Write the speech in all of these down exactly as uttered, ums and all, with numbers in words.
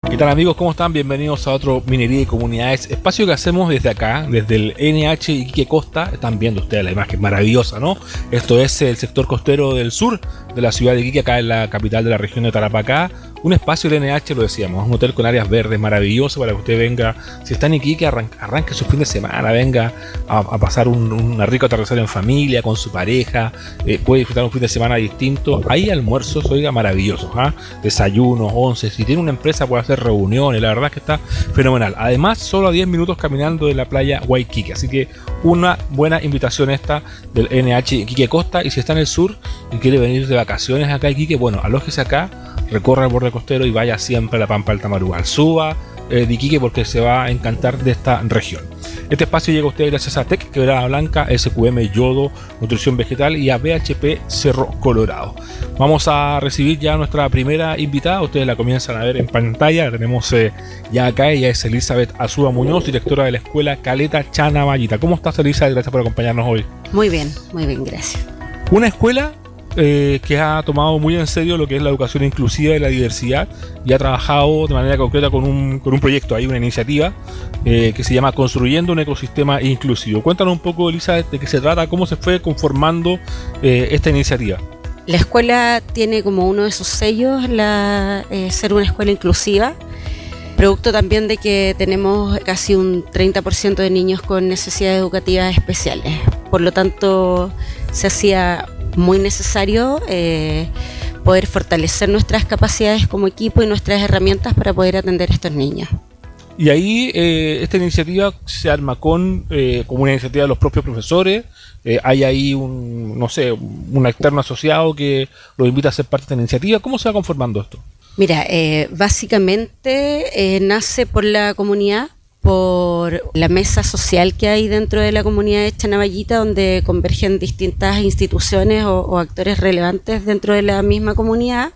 ¿Qué tal, amigos? ¿Cómo están? Bienvenidos a otro Minería y Comunidades, espacio que hacemos desde acá, desde el N H Iquique Costa. Están viendo ustedes la imagen maravillosa, ¿no? Esto es el sector costero del sur de la ciudad de Iquique, acá en la capital de la región de Tarapacá. Un espacio del N H, lo decíamos, un hotel con áreas verdes maravilloso para que usted venga. Si está en Iquique, arranque, arranque su fin de semana, venga a, a pasar un, un rico atardecer en familia, con su pareja, eh, puede disfrutar un fin de semana distinto. Hay almuerzos, oiga, maravillosos, ¿eh? Desayunos, once, si tiene una empresa puede hacer reuniones, la verdad es que está fenomenal. Además, solo a diez minutos caminando de la playa Waikiki, así que una buena invitación esta del N H Iquique Costa. Y si está en el sur y quiere venir de vacaciones acá a Iquique, bueno, alójese acá, recorra el borde costero y vaya siempre a la Pampa del Tamarugal. Suba eh, de Iquique porque se va a encantar de esta región. Este espacio llega a ustedes gracias a T E C Quebrada Blanca, S Q M Yodo, Nutrición Vegetal y a B H P Cerro Colorado. Vamos a recibir ya a nuestra primera invitada. Ustedes la comienzan a ver en pantalla. La tenemos eh, ya acá. Ella es Elizabeth Azúa Muñoz, directora de la escuela Caleta Chanavallita. ¿Cómo estás, Elizabeth? Gracias por acompañarnos hoy. Muy bien, muy bien, gracias. Una escuela Eh, que ha tomado muy en serio lo que es la educación inclusiva y la diversidad y ha trabajado de manera concreta con un, con un proyecto, hay una iniciativa eh, que se llama Construyendo un Ecosistema Inclusivo. Cuéntanos un poco, Elizabeth, de qué se trata, cómo se fue conformando eh, esta iniciativa. La escuela tiene como uno de sus sellos la, eh, ser una escuela inclusiva, producto también de que tenemos casi un treinta por ciento de niños con necesidades educativas especiales. Por lo tanto, se hacía muy necesario eh, poder fortalecer nuestras capacidades como equipo y nuestras herramientas para poder atender a estos niños. Y ahí eh, esta iniciativa se arma con eh, como una iniciativa de los propios profesores. Eh, hay ahí un, no sé, un externo asociado que los invita a ser parte de la iniciativa. ¿Cómo se va conformando esto? Mira, eh, básicamente eh, nace por la comunidad, por la mesa social que hay dentro de la comunidad de Chanavallita, donde convergen distintas instituciones o, o actores relevantes dentro de la misma comunidad,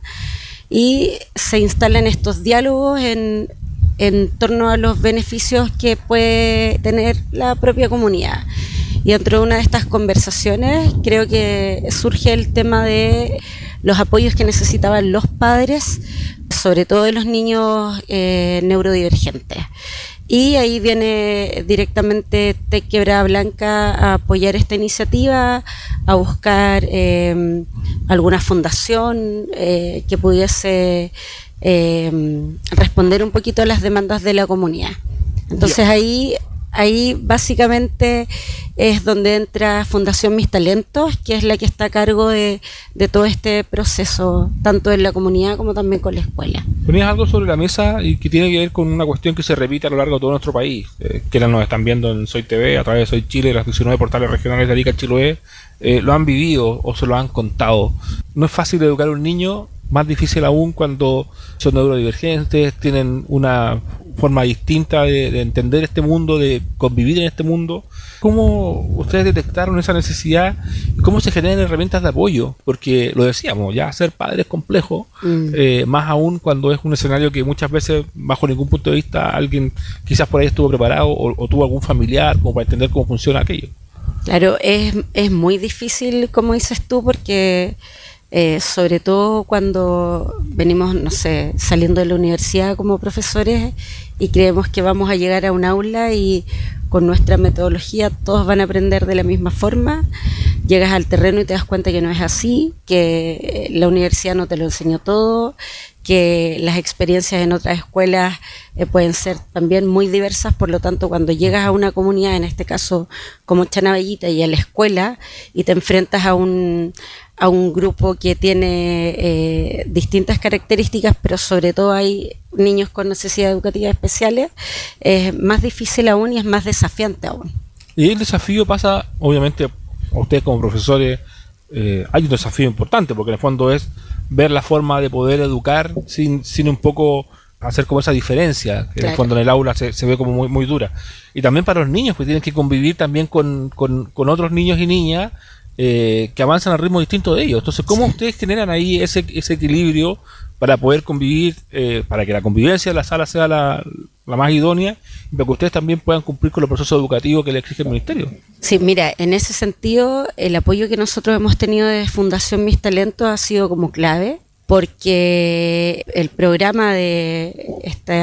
y se instalan estos diálogos en, en torno a los beneficios que puede tener la propia comunidad. Y dentro de una de estas conversaciones creo que surge el tema de los apoyos que necesitaban los padres, sobre todo de los niños eh, neurodivergentes. Y ahí viene directamente T E C Quebrada Blanca a apoyar esta iniciativa, a buscar eh, alguna fundación eh, que pudiese eh, responder un poquito a las demandas de la comunidad. Entonces ahí, ahí básicamente es donde entra Fundación Mis Talentos, que es la que está a cargo de, de todo este proceso, tanto en la comunidad como también con la escuela. Ponías algo sobre la mesa y que tiene que ver con una cuestión que se repite a lo largo de todo nuestro país. Eh, quienes nos están viendo en Soy T V, a través de Soy Chile, las diecinueve portales regionales de Arica, Chiloé, eh, lo han vivido o se lo han contado. No es fácil educar a un niño, más difícil aún cuando son neurodivergentes, tienen una forma distinta de, de entender este mundo, de convivir en este mundo. ¿Cómo ustedes detectaron esa necesidad y cómo se generan herramientas de apoyo? Porque lo decíamos, ya ser padre es complejo, mm. eh, más aún cuando es un escenario que muchas veces, bajo ningún punto de vista, alguien quizás por ahí estuvo preparado o, o tuvo algún familiar como para entender cómo funciona aquello. Claro, es, es muy difícil, como dices tú, porque Eh, sobre todo cuando venimos, no sé, saliendo de la universidad como profesores y creemos que vamos a llegar a un aula y con nuestra metodología todos van a aprender de la misma forma. Llegas al terreno y te das cuenta que no es así, que la universidad no te lo enseñó todo, que las experiencias en otras escuelas eh, pueden ser también muy diversas. Por lo tanto, cuando llegas a una comunidad, en este caso como Chanavallita, y a la escuela, y te enfrentas a un a un grupo que tiene eh, distintas características, pero sobre todo hay niños con necesidades educativas especiales, es más difícil aún y es más desafiante aún. Y el desafío pasa, obviamente, a ustedes como profesores, eh, hay un desafío importante, porque en el fondo es ver la forma de poder educar sin, sin un poco hacer como esa diferencia, que claro, en el fondo en el aula se, se ve como muy, muy dura. Y también para los niños, pues tienen que convivir también con, con, con otros niños y niñas eh, que avanzan al ritmo distinto de ellos. Entonces, ¿cómo sí. ustedes generan ahí ese, ese equilibrio para poder convivir, eh, para que la convivencia de la sala sea la, la más idónea y para que ustedes también puedan cumplir con los procesos educativos que le exige el ministerio? Sí, mira, en ese sentido, el apoyo que nosotros hemos tenido de Fundación Mis Talentos ha sido como clave, porque el programa de esta